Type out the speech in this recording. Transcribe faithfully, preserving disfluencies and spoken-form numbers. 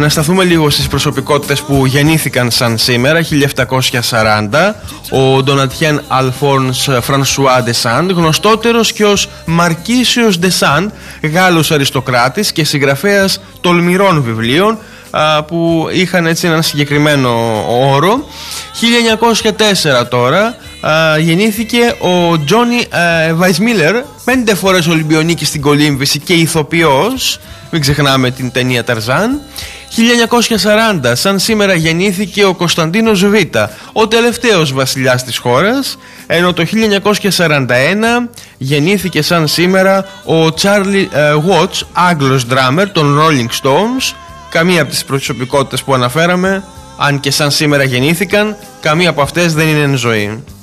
Να σταθούμε λίγο στις προσωπικότητες που γεννήθηκαν σαν σήμερα. χίλια επτακόσια σαράντα, ο Ντονατιέν Αλφόνς Φρανσουά ντε Σαντ, γνωστότερος και ως Μαρκίσιος ντε Σαντ, Γάλλος αριστοκράτης και συγγραφέας τολμηρών βιβλίων που είχαν έτσι έναν συγκεκριμένο όρο. χίλια εννιακόσια τέσσερα τώρα γεννήθηκε ο Τζόνι Βαϊσμίλερ, πέντε φορές Ολυμπιονίκης στην κολύμβηση και ηθοποιός, μην ξεχνάμε την ταινία Ταρζάν. χίλια εννιακόσια σαράντα, σαν σήμερα γεννήθηκε ο Κωνσταντίνος Β, ο τελευταίος βασιλιάς της χώρας, ενώ το χίλια εννιακόσια σαράντα ένα γεννήθηκε σαν σήμερα ο Τσάρλι Βότς, Άγγλος ντράμερ των Rolling Stones. Καμία από τις προσωπικότητες που αναφέραμε, αν και σαν σήμερα γεννήθηκαν, καμία από αυτές δεν είναι εν ζωή.